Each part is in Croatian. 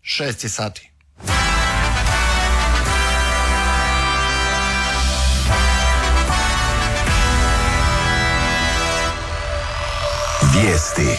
6 sati. Vijesti.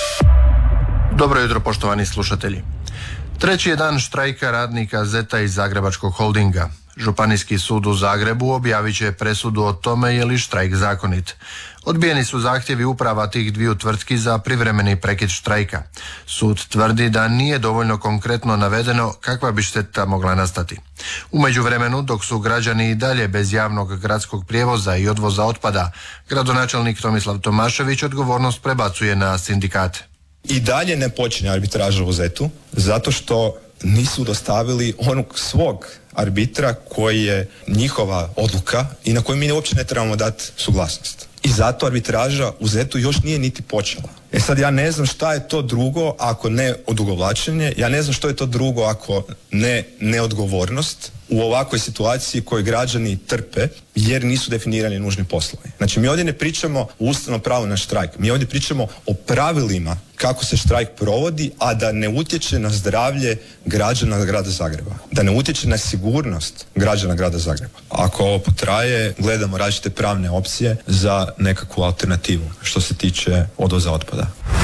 Dobro jutro, poštovani slušatelji. Treći je dan štrajka radnika ZET-a iz Zagrebačkog holdinga. Županijski sud u Zagrebu objavit će presudu o tome je li štrajk zakonit. Odbijeni su zahtjevi uprava tih dviju tvrtki za privremeni prekid štrajka. Sud tvrdi da nije dovoljno konkretno navedeno kakva bi šteta mogla nastati. U međuvremenu, dok su građani i dalje bez javnog gradskog prijevoza i odvoza otpada, gradonačelnik Tomislav Tomašević odgovornost prebacuje na sindikate. I dalje ne počinje arbitraža u ZET-u zato što nisu dostavili onog svog arbitra koji je njihova odluka i na koju mi uopće ne trebamo dati suglasnost. I zato arbitraža u ZET-u još nije niti počela. Sad ja ne znam šta je to drugo ako ne odugovlačenje, ja ne znam što je to drugo ako ne neodgovornost u ovakvoj situaciji koju građani trpe jer nisu definirani nužni poslovi. Znači mi ovdje ne pričamo o ustavnom pravu na štrajk, mi ovdje pričamo o pravilima kako se štrajk provodi, a da ne utječe na zdravlje građana grada Zagreba, da ne utječe na sigurnost građana grada Zagreba. Ako ovo potraje, gledamo različite pravne opcije za nekakvu alternativu što se tiče odvoza otpada.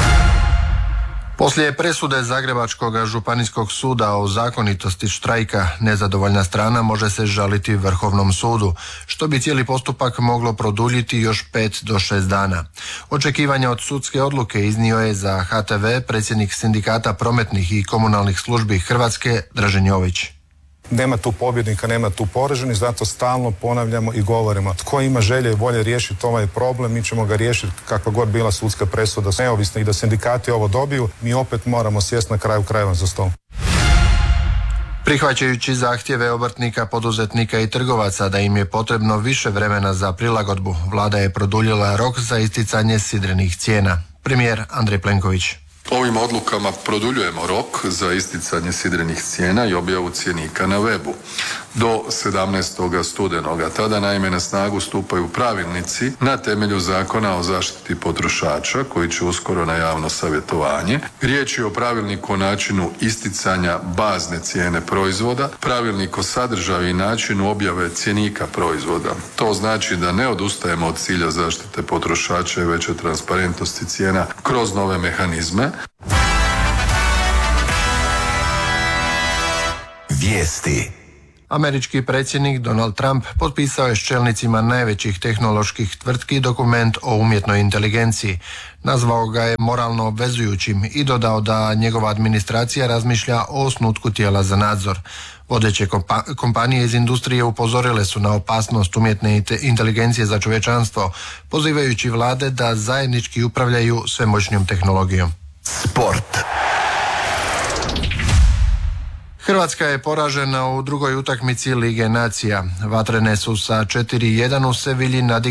Poslije presude Zagrebačkog županijskog suda o zakonitosti štrajka, nezadovoljna strana može se žaliti Vrhovnom sudu, što bi cijeli postupak moglo produljiti još 5 do 6 dana. Očekivanja od sudske odluke iznio je za HTV predsjednik Sindikata prometnih i komunalnih službi Hrvatske Dražen Jović. Nema tu pobjednika, nema tu poraženih, zato stalno ponavljamo i govorimo. Tko ima želje i volje riješiti ovaj problem, mi ćemo ga riješiti kakva god bila sudska presuda. Neovisno i da sindikati ovo dobiju, mi opet moramo sjesti na kraju krajeva za stol. Prihvaćajući zahtjeve obrtnika, poduzetnika i trgovaca da im je potrebno više vremena za prilagodbu, vlada je produljila rok za isticanje sidrenih cijena. Premijer Andrej Plenković. Ovim odlukama produljujemo rok za isticanje sidrenih cijena i objavu cjenika na webu do 17. studenoga. Tada naime na snagu stupaju pravilnici na temelju Zakona o zaštiti potrošača koji će uskoro na javno savjetovanje. Riječ je o pravilniku o načinu isticanja bazne cijene proizvoda, pravilnik o sadržaju i načinu objave cjenika proizvoda. To znači da ne odustajemo od cilja zaštite potrošača i veće transparentnosti cijena kroz nove mehanizme. Vijesti. Američki predsjednik Donald Trump potpisao je s čelnicima najvećih tehnoloških tvrtki dokument o umjetnoj inteligenciji. Nazvao ga je moralno obvezujućim i dodao da njegova administracija razmišlja o osnutku tijela za nadzor. Vodeće kompanije iz industrije upozorile su na opasnost umjetne inteligencije za čovječanstvo, pozivajući vlade da zajednički upravljaju svemoćnijom tehnologijom. Sport. Hrvatska je poražena u drugoj utakmici Lige nacija. Vatrene su sa 4:1 u Sevilji nadigle